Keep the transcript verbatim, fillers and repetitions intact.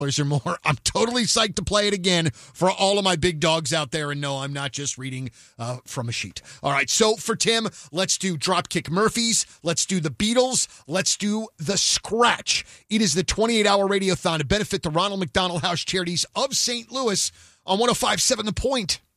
or more. I'm totally psyched to play it again for all of my big dogs out there. And no, I'm not just reading uh, from a sheet. All right, so for Tim, let's do Dropkick Murphys. Let's do the Beatles. Let's do the Scratch. It is the twenty-eight hour radiothon to benefit the Ronald McDonald House Charities of Saint Louis on one oh five point seven The Point.